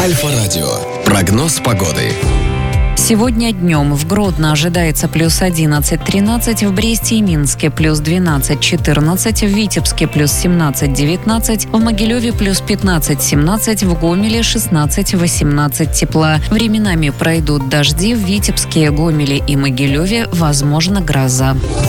Альфа-радио. Прогноз погоды. Сегодня днем в Гродно ожидается плюс 11-13, в Бресте и Минске плюс 12-14, в Витебске плюс 17-19, в Могилеве плюс 15-17, в Гомеле 16-18 тепла. Временами пройдут дожди, в Витебске, Гомеле и Могилеве возможна гроза.